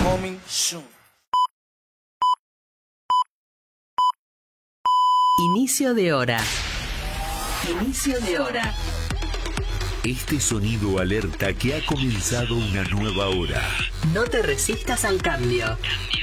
coming soon. Inicio de hora. Inicio de hora. Este sonido alerta que ha comenzado una nueva hora. No te resistas al cambio.